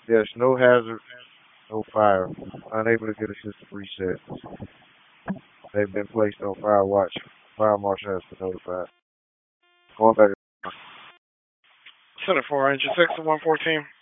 Yes, no hazard, no fire. Unable to get a system reset. They've been placed on fire watch. Fire marshal has been notified. Going back. Center 4, Ranger 6 to 114.